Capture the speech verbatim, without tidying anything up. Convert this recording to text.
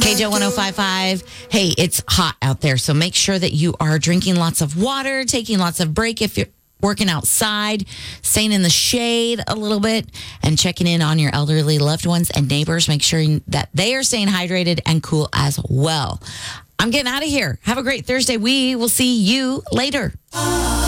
K J one oh five point five. Hey, it's hot out there, so make sure that you are drinking lots of water, taking lots of break if you're working outside, staying in the shade a little bit, and checking in on your elderly loved ones and neighbors. Make sure that they are staying hydrated and cool as well. I'm getting out of here. Have a great Thursday. We will see you later.